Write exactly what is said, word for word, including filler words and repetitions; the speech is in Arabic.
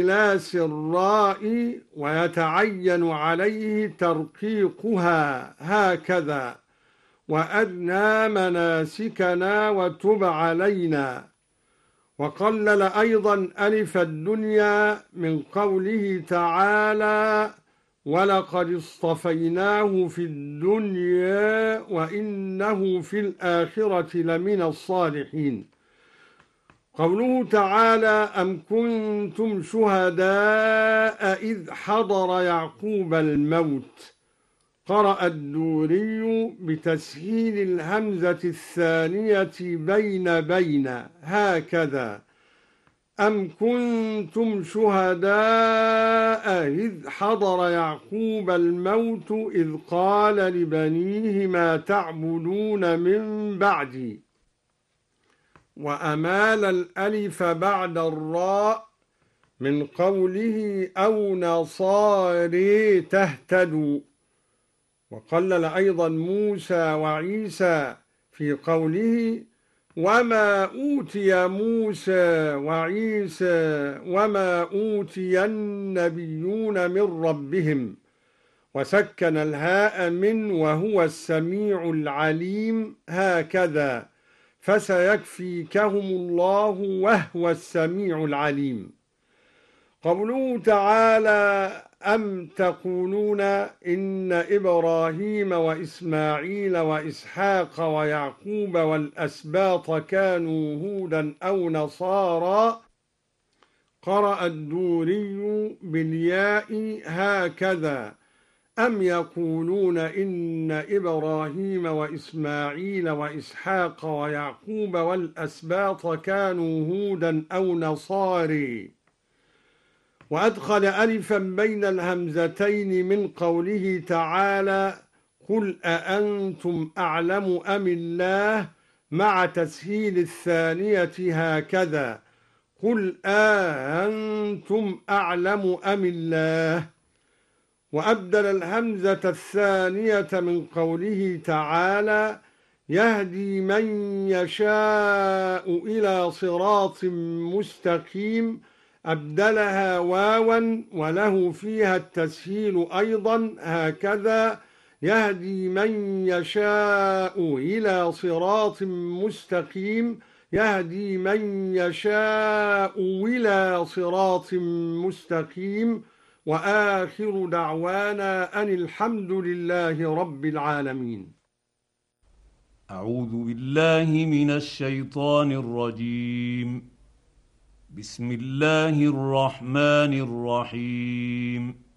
لاس الراء ويتعين عليه ترقيقها هكذا: وأدنى مناسكنا وتب علينا. وقلل أيضا ألف الدنيا من قوله تعالى: ولقد اصطفيناه في الدنيا وإنه في الآخرة لمن الصالحين. قوله تعالى: أم كنتم شهداء إذ حضر يعقوب الموت. قرأ الدوري بتسهيل الهمزة الثانية بين بين هكذا: أم كنتم شهداء إذ حضر يعقوب الموت إذ قال لبنيه ما تعبدون من بعدي. وأمال الألف بعد الراء من قوله أو نصاري تهتدوا. وقلل أيضا موسى وعيسى في قوله: وما أوتي موسى وعيسى وما أوتي النبيون من ربهم، وسكن الهاء من وهو السميع العليم هكذا: فسيكفيكهم الله وهو السميع العليم. قوله تعالى: أم تقولون إن إبراهيم وإسماعيل وإسحاق ويعقوب والأسباط كانوا هودا أو نصارى. قرأ الدوري بالياء هكذا: أم يقولون إن إبراهيم وإسماعيل وإسحاق ويعقوب والأسباط كانوا هودا أو نصاري. وأدخل ألفا بين الهمزتين من قوله تعالى: قل أأنتم أعلم أم الله، مع تسهيل الثانية هكذا: قل أأنتم أعلم أم الله. وأبدل الهمزة الثانية من قوله تعالى: يهدي من يشاء إلى صراط مستقيم، أبدلها واوا وله فيها التسهيل أيضا هكذا: يهدي من يشاء إلى صراط مستقيم، يهدي من يشاء إلى صراط مستقيم. وآخر دعوانا أن الحمد لله رب العالمين. أعوذ بالله من الشيطان الرجيم. بسم الله الرحمن الرحيم.